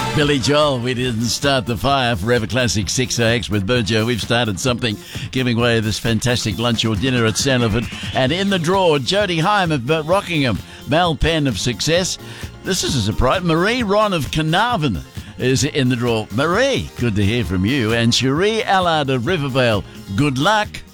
Billy Joel, we didn't start the fire. Forever Classic 6AX with Burjo. We've started something, giving away this fantastic lunch or dinner at Sanford. And in the draw, Jody Heim of Rockingham, Mal Penn of Success. This is a surprise. Marie Ron of Carnarvon is in the draw. Marie, good to hear from you. And Cherie Allard of Rivervale, good luck.